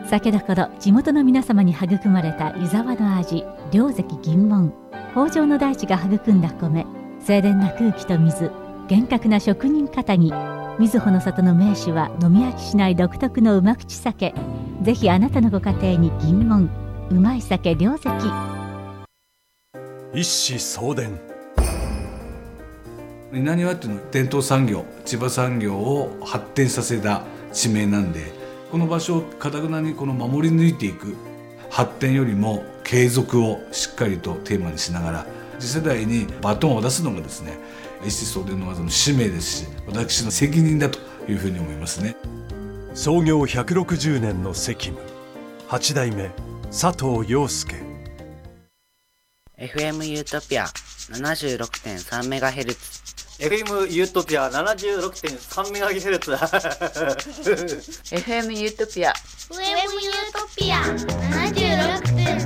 酒どころ地元の皆様に育まれた湯沢の味、良関銀門。豊穣の大地が育んだ米、清廉な空気と水、厳格な職人かたぎ。瑞穂の里の名手は飲み飽きしない独特のうま口酒。ぜひあなたのご家庭に銀門、うまい酒良関。 一子相伝。 稲庭っていうのは伝統産業、千葉産業を発展させた地名なんで、この場所をかたくなに守り抜いていく、発展よりも継続をしっかりとテーマにしながら次世代にバトンを出すのがですね、一子相伝の技の使命ですし、私の責任だというふうに思いますね。 創業160年の責務、8代目佐藤陽介。 FM ユートピア 76.3MHz、 FM ユートピア 76.3MHz FM ユートピア FM ユートピア